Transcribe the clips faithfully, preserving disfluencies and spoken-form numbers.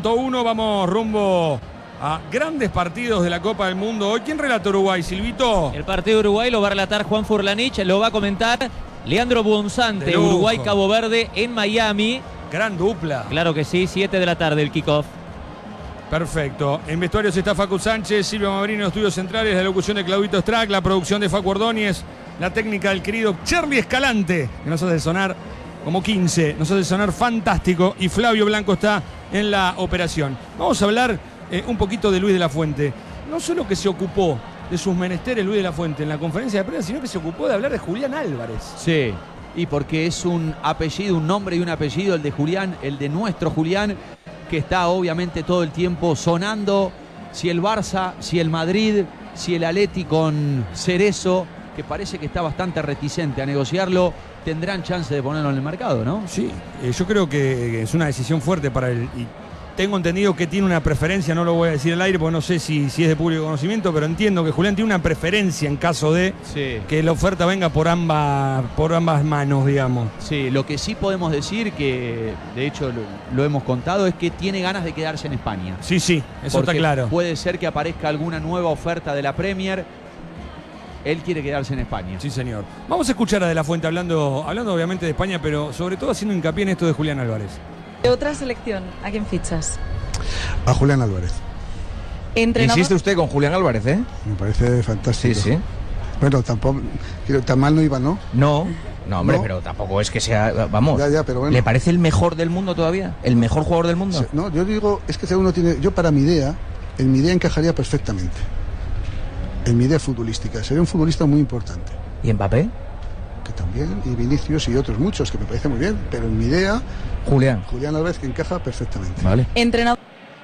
punto uno, vamos rumbo a grandes partidos de la Copa del Mundo hoy. ¿Quién relata Uruguay, Silvito? El partido de Uruguay lo va a relatar Juan Furlanich, lo va a comentar Leandro Buonzante, Uruguay-Cabo Verde en Miami. Gran dupla. Claro que sí, siete de la tarde el kickoff. Perfecto. En vestuarios está Facu Sánchez, Silvio Mabrino en estudios centrales, la locución de Claudito Strack, la producción de Facu Ordóñez, la técnica del querido Charlie Escalante, que nos hace sonar como quince, nos hace sonar fantástico, y Flavio Blanco está en la operación. Vamos a hablar eh, un poquito de Luis de la Fuente. No solo que se ocupó de sus menesteres Luis de la Fuente en la conferencia de prensa, sino que se ocupó de hablar de Julián Álvarez. Sí, y porque es un apellido, un nombre y un apellido, el de Julián, el de nuestro Julián, que está obviamente todo el tiempo sonando. Si el Barça, si el Madrid, si el Atleti con Cerezo, que parece que está bastante reticente a negociarlo, tendrán chance de ponerlo en el mercado, ¿no? Sí, eh, yo creo que es una decisión fuerte para él. Y tengo entendido que tiene una preferencia, no lo voy a decir al aire porque no sé si, si es de público conocimiento, pero entiendo que Julián tiene una preferencia en caso de sí. que la oferta venga por ambas, por ambas manos, digamos. Sí, lo que sí podemos decir, que de hecho lo, lo hemos contado, es que tiene ganas de quedarse en España. Sí, sí, eso porque está claro. Puede ser que aparezca alguna nueva oferta de la Premier. Él quiere quedarse en España. Sí, señor. Vamos a escuchar a De la Fuente hablando, hablando obviamente de España, pero sobre todo haciendo hincapié en esto de Julián Álvarez. De otra selección, ¿a quién fichas? A Julián Álvarez. Entrenador... Insiste usted con Julián Álvarez, ¿eh? Me parece fantástico. Sí, sí. Bueno, tampoco, tan mal no iba, ¿no? No, no, hombre, ¿No? pero tampoco es que sea, vamos. Ya, ya, pero bueno. ¿Le parece el mejor del mundo todavía? ¿El mejor jugador del mundo? No, yo digo, es que uno tiene, yo para mi idea, en mi idea encajaría perfectamente. En mi idea futbolística, sería un futbolista muy importante. ¿Y Mbappé? Que también, y Vinicius y otros muchos, que me parece muy bien, pero en mi idea, Julián. Julián Álvarez, que encaja perfectamente. Vale. Entrenador...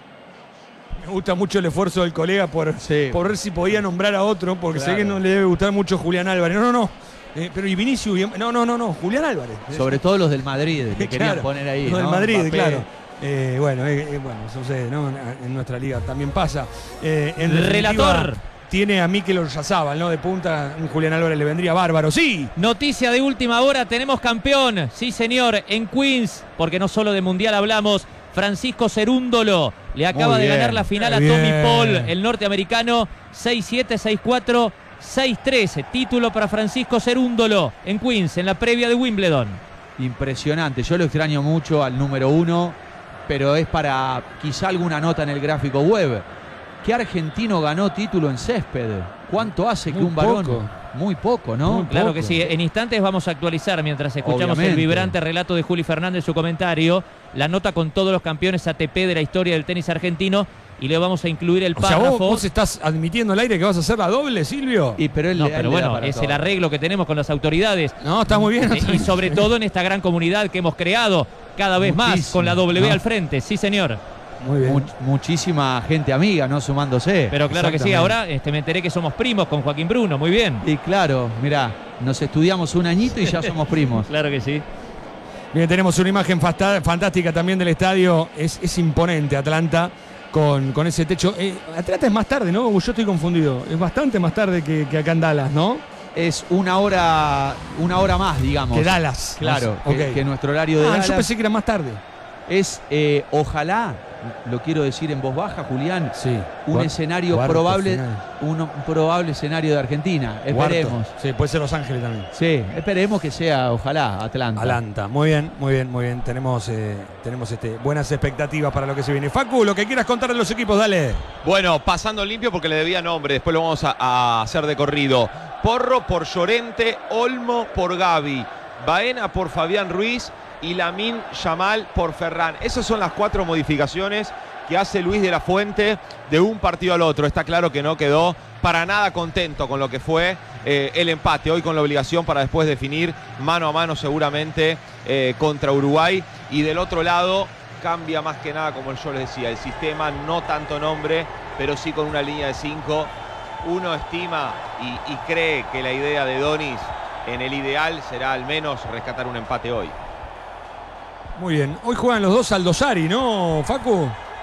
Me gusta mucho el esfuerzo del colega por, Sí. por ver si podía nombrar a otro, porque Claro. sé que no le debe gustar mucho Julián Álvarez. No, no, no. Eh, pero y Vinicius, y- no, no, no, no, Julián Álvarez. Sobre todo los del Madrid, que querían Claro, poner ahí. Los del ¿no? Madrid, Mbappé. claro. Eh, bueno, eh, eh, bueno, eso sucede, ¿no? En nuestra liga también pasa. Eh, en definitiva, Relator. Tiene a Mikel Oyarzabal, ¿no? De punta, un Julián Álvarez le vendría bárbaro. ¡Sí! Noticia de última hora, tenemos campeón, sí señor, en Queens, porque no solo de Mundial hablamos. Francisco Cerúndolo le acaba Muy de bien, ganar la final a muy Tommy bien. Paul, el norteamericano, seis siete, seis cuatro, seis tres. Título para Francisco Cerúndolo en Queens, en la previa de Wimbledon. Impresionante. Yo lo extraño mucho al número uno, pero es para quizá alguna nota en el gráfico web. ¿Qué argentino ganó título en césped? ¿Cuánto hace que Muy un varón? poco. Muy poco, ¿no? Muy Claro poco. que sí, en instantes vamos a actualizar mientras escuchamos Obviamente. el vibrante relato de Juli Fernández, su comentario, la nota con todos los campeones A T P de la historia del tenis argentino, y le vamos a incluir el O sea, párrafo. vos, vos estás admitiendo al aire que vas a hacer la doble, Silvio. Y, pero él No, le- él pero le da bueno, para es todo. el arreglo que tenemos con las autoridades. No, está muy bien. Y sobre todo en esta gran comunidad que hemos creado cada vez más Muchísimo, con la W ¿no? al frente. Sí, señor. Muy bien. Much- muchísima gente amiga, ¿no? Sumándose. Pero claro que sí, Exactamente. ahora este, me enteré que somos primos con Joaquín Bruno. Muy bien. Y claro, mirá, nos estudiamos un añito y ya somos primos. Claro que sí. Bien, tenemos una imagen fasta- fantástica también del estadio. Es, es imponente Atlanta con, con ese techo. Eh, Atlanta es más tarde, ¿no? Yo estoy confundido. Es bastante más tarde que, que acá en Dallas, ¿no? Es una hora, una hora más, digamos. Que Dallas. Claro, Ok. que, que nuestro horario de Ah, Dallas yo pensé que era más tarde. es, eh, ojalá, lo quiero decir en voz baja, Julián, Sí. un Cuar- escenario cuarto probable, final. un, un probable escenario de Argentina. Esperemos. Cuarto. Sí, puede ser Los Ángeles también. Sí, esperemos que sea, ojalá, Atlanta. Atlanta. Muy bien, muy bien, muy bien. Tenemos, eh, tenemos este, buenas expectativas para lo que se viene. Facu, lo que quieras contar de los equipos, dale. Bueno, pasando limpio porque le debía nombre, después lo vamos a, a hacer de corrido. Porro por Llorente, Olmo por Gaby, Baena por Fabián Ruiz y Lamine Yamal por Ferran. Esas son las cuatro modificaciones que hace Luis de la Fuente de un partido al otro. Está claro que no quedó para nada contento con lo que fue eh, el empate. Hoy con la obligación para después definir mano a mano seguramente eh, contra Uruguay. Y del otro lado cambia más que nada, como yo les decía, el sistema, no tanto nombre, pero sí con una línea de cinco. Uno estima y, y cree que la idea de Donis en el ideal será al menos rescatar un empate hoy. Muy bien. Hoy juegan los dos Aldosari, ¿no, Facu?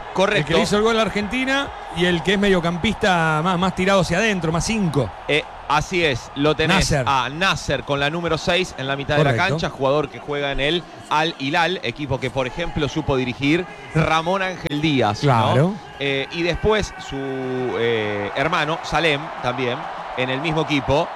Correcto. El que le hizo el gol a Argentina y el que es mediocampista más, más tirado hacia adentro, más cinco. Eh, así es, lo tenés Nasser. a Nasser con la número seis en la mitad Correcto. de la cancha, jugador que juega en el Al Hilal, equipo que por ejemplo supo dirigir Ramón Ángel Díaz. Claro. ¿no? Eh, y después su eh, hermano, Salem, también, en el mismo equipo,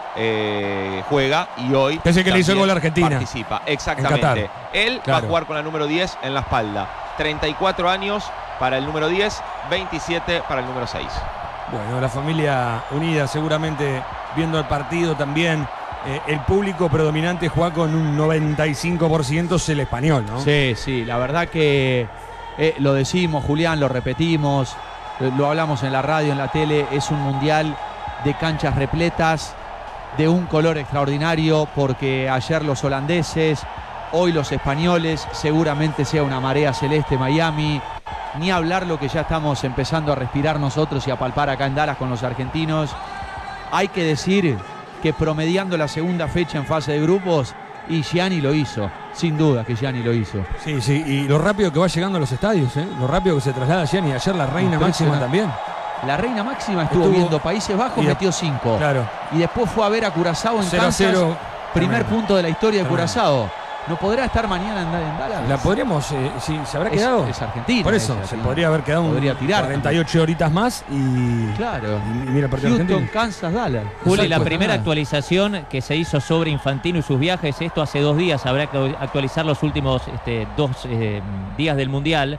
eh, juega y hoy Que es el que le hizo el gol a también Argentina. participa, En exactamente. Qatar. Él va Claro. a jugar con la número diez en la espalda. treinta y cuatro años para el número diez, veintisiete para el número seis. Bueno, la familia unida seguramente viendo el partido también. Eh, el público predominante juega con un noventa y cinco por ciento es el español, ¿no? Sí, sí, la verdad que eh, lo decimos, Julián, lo repetimos, eh, lo hablamos en la radio, en la tele, es un mundial de canchas repletas, de un color extraordinario, porque ayer los holandeses, hoy los españoles, seguramente sea una marea celeste Miami, ni hablar lo que ya estamos empezando a respirar nosotros y a palpar acá en Dallas con los argentinos. Hay que decir que promediando la segunda fecha en fase de grupos, y Gianni lo hizo, sin duda que Gianni lo hizo. Sí, sí, y lo rápido que va llegando a los estadios, ¿eh? Lo rápido que se traslada Gianni. Ayer la reina máxima también. La reina máxima estuvo, Estuvo- viendo Países Bajos, y de- metió cinco. Claro. Y después fue a ver a Curazao en cero a Kansas, cero. primer Tremendo. punto de la historia de Tremendo. Curazao. ¿No podrá estar mañana en, en Dallas? La podríamos, eh, sí, ¿se habrá Es- quedado? es Argentina Por eso, esa, se sí. podría haber quedado un Podría tirar cuarenta y ocho horitas más y. Claro. Y mira el partido Houston, argentino. Kansas, Dallas. Juli, la Exacto. primera Ah. actualización que se hizo sobre Infantino y sus viajes, esto hace dos días, habrá que actualizar los últimos este, dos eh, días del Mundial,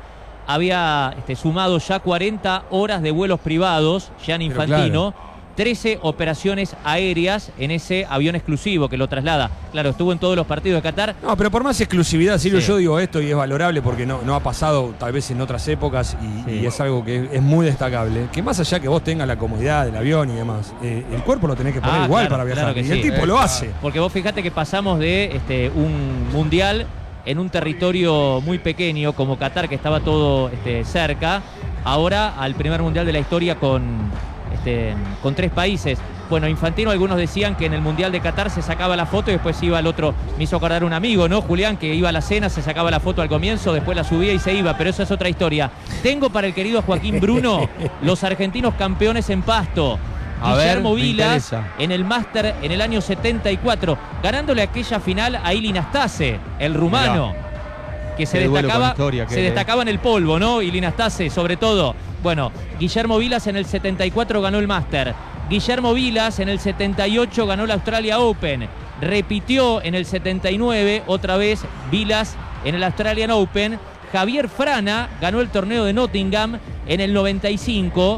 había este, sumado ya cuarenta horas de vuelos privados, Gianni Pero Infantino, trece operaciones aéreas en ese avión exclusivo que lo traslada. Claro, estuvo en todos los partidos de Qatar. No, pero por más exclusividad, Silvio, Sí. yo digo esto y es valorable porque no, no ha pasado tal vez en otras épocas y, Sí. y es algo que es muy destacable. Que más allá que vos tengas la comodidad del avión y demás, eh, el cuerpo lo tenés que poner Ah, igual claro, para viajar. claro que y sí. el tipo Eh, lo claro. hace. Porque vos fijate que pasamos de este, un mundial en un territorio muy pequeño como Qatar, que estaba todo este, cerca, ahora al primer mundial de la historia con, este, con tres países. Bueno, Infantino, algunos decían que en el Mundial de Qatar se sacaba la foto y después iba al otro. Me hizo acordar un amigo, ¿no, Julián? Que iba a la cena, se sacaba la foto al comienzo, después la subía y se iba, pero eso es otra historia. Tengo para el querido Joaquín Bruno los argentinos campeones en Pasto. A ver, Guillermo me Vilas interesa. en el Máster en el año setenta y cuatro, ganándole aquella final a Ilie Nastase, el rumano, que se Qué duelo con destacaba, historia que se es, eh. destacaba en el polvo, ¿no? Ilie Nastase, sobre todo. Bueno, Guillermo Vilas en el setenta y cuatro ganó el Máster. Guillermo Vilas en el setenta y ocho ganó la Australia Open. Repitió en el setenta y nueve, otra vez Vilas en el Australian Open. Javier Frana ganó el torneo de Nottingham en el noventa y cinco.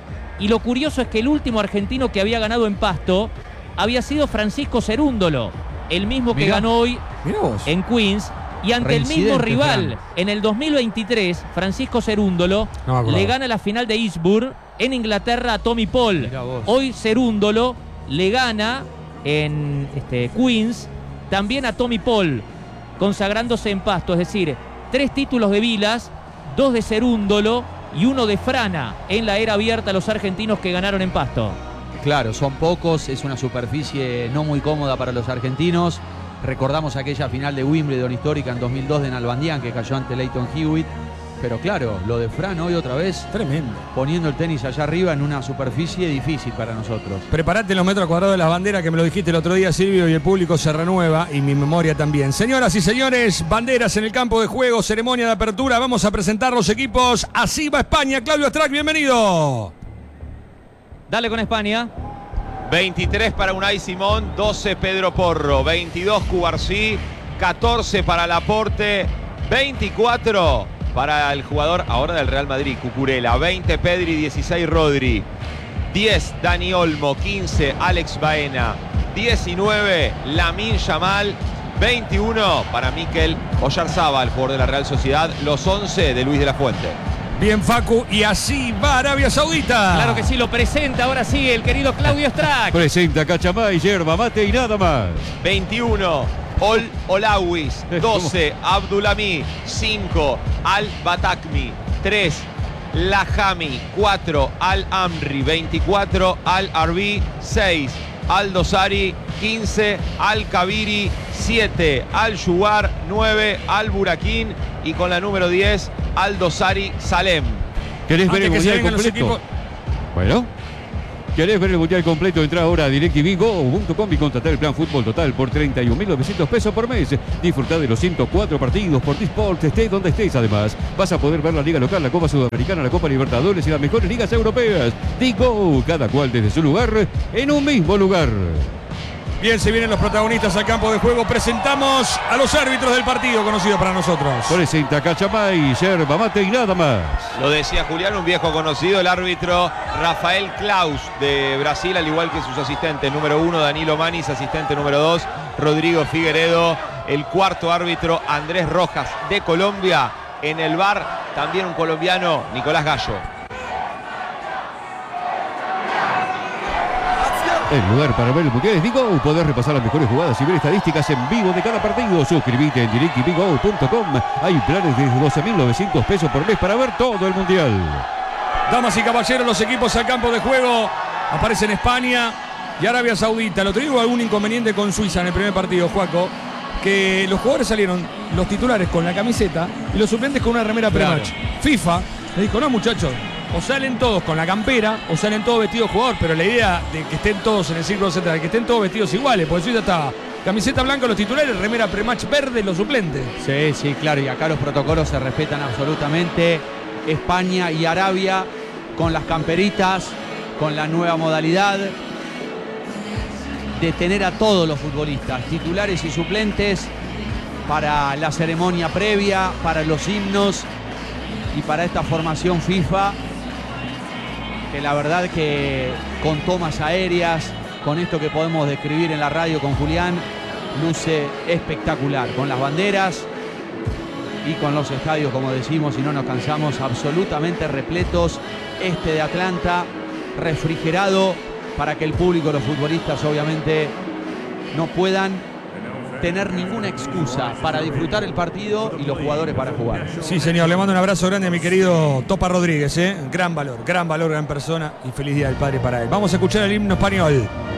Y lo curioso es que el último argentino que había ganado en Pasto había sido Francisco Cerúndolo, el mismo que Mirá. ganó hoy Mirá vos. en Queens. Y ante el mismo Reincidente, rival, Fran. en el dos mil veintitrés, Francisco Cerúndolo No me acuerdo. le gana la final de Eastbourne en Inglaterra a Tommy Paul. Mirá vos. Hoy Cerúndolo le gana en este, Queens también a Tommy Paul, consagrándose en Pasto. Es decir, tres títulos de Vilas, dos de Cerúndolo y uno de Frana en la era abierta a los argentinos que ganaron en Pasto. Claro, son pocos, es una superficie no muy cómoda para los argentinos. Recordamos aquella final de Wimbledon histórica en dos mil dos de Nalbandián que cayó ante Leighton Hewitt. Pero claro, lo de Fran hoy otra vez Tremendo. poniendo el tenis allá arriba en una superficie difícil para nosotros. Preparate los metros cuadrados de las banderas que me lo dijiste el otro día, Silvio, y el público se renueva y mi memoria también. Señoras y señores, banderas en el campo de juego, ceremonia de apertura. Vamos a presentar los equipos. Así va España. Claudio Strack, bienvenido. Dale con España. veintitrés para Unai Simón, doce Pedro Porro, veintidós Cubarsí, catorce para Laporte, veinticuatro para el jugador ahora del Real Madrid, Cucurella, veinte Pedri, dieciséis Rodri, diez Dani Olmo, quince Alex Baena, diecinueve Lamine Yamal, veintiuno para Mikel Oyarzabal, el jugador de la Real Sociedad, los once de Luis de la Fuente. Bien, Facu, y así va Arabia Saudita. Claro que sí, lo presenta ahora sí el querido Claudio Strack. Presenta Cachamay, yerba mate y nada más. veintiuno Ol Olawis, doce Abdulami, cinco Al Batakmi, tres Lahami, cuatro Al Amri, veinticuatro Al Arbi, seis Al Dosari, quince Al Kabiri, siete Al Shuar, nueve Al Buraquín y con la número diez Al Dosari Salem. ¿Querés ver Antes el que se mundial vengan los completo? equipos. Bueno. ¿Querés ver el mundial completo? Entra ahora a DirecTV punto com y contratar el plan fútbol total por treinta y un mil novecientos pesos por mes. Disfrutá de los ciento cuatro partidos por T-Sport, estés donde estés. Además, vas a poder ver la Liga Local, la Copa Sudamericana, la Copa Libertadores y las mejores ligas europeas. Digo, cada cual desde su lugar, en un mismo lugar. Bien, se vienen los protagonistas al campo de juego. Presentamos a los árbitros del partido, conocido para nosotros. Presenta Cachamay, yerba mate y nada más. Lo decía Julián, un viejo conocido, el árbitro Rafael Klaus de Brasil, al igual que sus asistentes. Número uno, Danilo Manis, asistente número dos, Rodrigo Figueredo. El cuarto árbitro, Andrés Rojas de Colombia. En el V A R, también un colombiano, Nicolás Gallo. El lugar para ver el mundial es Digo. Podés repasar las mejores jugadas y ver estadísticas en vivo de cada partido. Suscríbete en DirecTV punto com. Hay planes de doce mil novecientos pesos por mes para ver todo el mundial. Damas y caballeros, los equipos al campo de juego. Aparecen España y Arabia Saudita. Lo traigo algún inconveniente con Suiza en el primer partido, Juaco. Que los jugadores salieron, los titulares con la camiseta y los suplentes con una remera pre-match. FIFA le dijo, no muchachos, o salen todos con la campera o salen todos vestidos jugador, pero la idea de que estén todos en el círculo central, que estén todos vestidos iguales, porque Suiza estaba camiseta blanca los titulares, remera pre-match verde los suplentes. Sí, sí, claro, y acá los protocolos se respetan absolutamente. España y Arabia con las camperitas, con la nueva modalidad de tener a todos los futbolistas, titulares y suplentes, para la ceremonia previa, para los himnos y para esta formación FIFA, que la verdad que con tomas aéreas, con esto que podemos describir en la radio con Julián, luce espectacular, con las banderas y con los estadios, como decimos, y no nos cansamos, absolutamente repletos. Este de Atlanta, refrigerado, para que el público, los futbolistas, obviamente, no puedan tener ninguna excusa para disfrutar el partido y los jugadores para jugar. Sí, señor, le mando un abrazo grande a mi querido Topa Rodríguez, ¿eh? Gran valor, gran valor, gran persona y feliz día del padre para él. Vamos a escuchar el himno español.